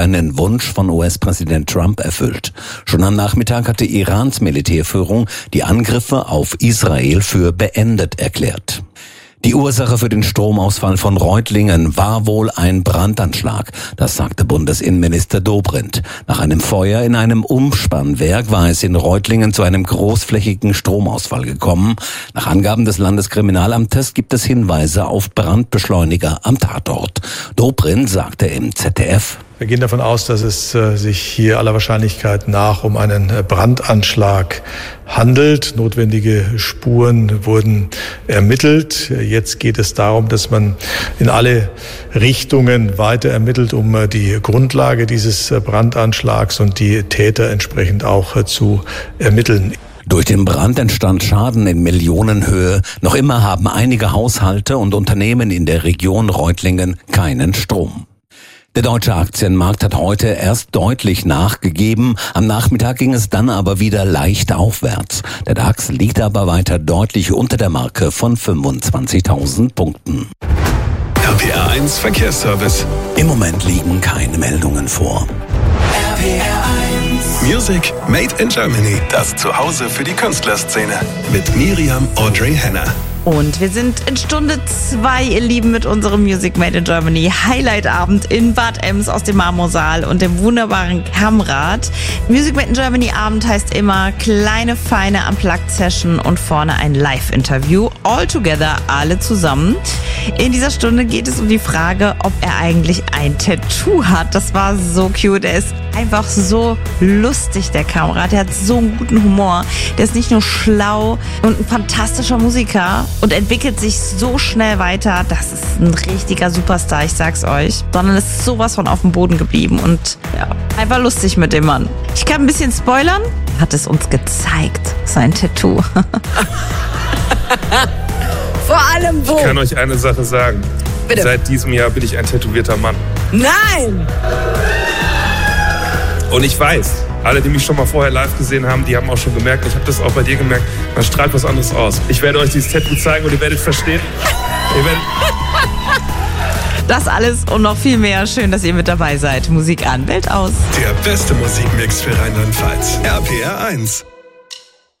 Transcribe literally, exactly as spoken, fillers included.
einen Wunsch von U S-Präsident Trump erfüllt. Schon am Nachmittag hatte Irans Militärführung die Angriffe auf Israel für beendet erklärt. Die Ursache für den Stromausfall von Reutlingen war wohl ein Brandanschlag, das sagte Bundesinnenminister Dobrindt. Nach einem Feuer in einem Umspannwerk war es in Reutlingen zu einem großflächigen Stromausfall gekommen. Nach Angaben des Landeskriminalamtes gibt es Hinweise auf Brandbeschleuniger am Tatort. Dobrindt sagte im Z D F: Wir gehen davon aus, dass es äh, sich hier aller Wahrscheinlichkeit nach um einen äh, Brandanschlag handelt. Notwendige Spuren wurden ermittelt. Jetzt geht es darum, dass man in alle Richtungen weiter ermittelt, um äh, die Grundlage dieses äh, Brandanschlags und die Täter entsprechend auch äh, zu ermitteln. Durch den Brand entstand Schaden in Millionenhöhe. Noch immer haben einige Haushalte und Unternehmen in der Region Reutlingen keinen Strom. Der deutsche Aktienmarkt hat heute erst deutlich nachgegeben. Am Nachmittag ging es dann aber wieder leicht aufwärts. Der DAX liegt aber weiter deutlich unter der Marke von fünfundzwanzigtausend Punkten. R P R eins Verkehrsservice. Im Moment liegen keine Meldungen vor. R P R eins Music Made in Germany. Das Zuhause für die Künstlerszene. Mit Miriam Audrey Henner. Und wir sind in Stunde zwei, ihr Lieben, mit unserem Music Made in Germany Highlight-Abend in Bad Ems aus dem Marmorsaal und dem wunderbaren Kammrad. Music Made in Germany Abend heißt immer kleine, feine Unplugged-Session und vorne ein Live-Interview. All together, alle zusammen. In dieser Stunde geht es um die Frage, ob er eigentlich ein Tattoo hat. Das war so cute. Er ist einfach so lustig, der Kammrad. Der hat so einen guten Humor. Der ist nicht nur schlau und ein fantastischer Musiker und entwickelt sich so schnell weiter. Das ist ein richtiger Superstar, ich sag's euch. Sondern ist sowas von auf dem Boden geblieben und ja, einfach lustig mit dem Mann. Ich kann ein bisschen spoilern. Er hat es uns gezeigt, sein Tattoo. Vor allem wo? Ich kann euch eine Sache sagen. Bitte. Seit diesem Jahr bin ich ein tätowierter Mann. Nein! Und ich weiß, alle, die mich schon mal vorher live gesehen haben, die haben auch schon gemerkt, ich habe das auch bei dir gemerkt, man strahlt was anderes aus. Ich werde euch dieses Tattoo zeigen und ihr werdet verstehen. Ihr werdet Das alles und noch viel mehr. Schön, dass ihr mit dabei seid. Musik an, Welt aus. Der beste Musikmix für Rheinland-Pfalz. R P R eins.